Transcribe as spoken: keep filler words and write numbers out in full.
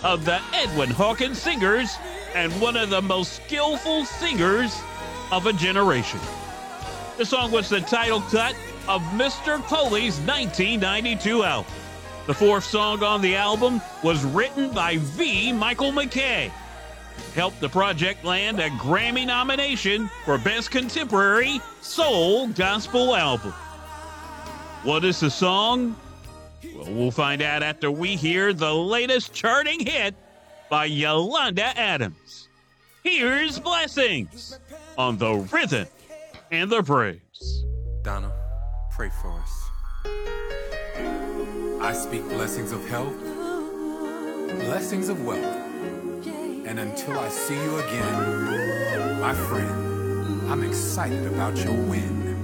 of the Edwin Hawkins Singers and one of the most skillful singers of a generation. The song was the title cut of Mister Foley's nineteen ninety-two album. The fourth song on the album was written by V. Michael McKay. Helped the project land a Grammy nomination for Best Contemporary Soul Gospel Album. What is the song? Well, we'll find out after we hear the latest charting hit by Yolanda Adams. Here's Blessings on the Rhythm and the Praise. Donna, pray for us. I speak blessings of health, blessings of wealth, and until I see you again, my friend, I'm excited about your win.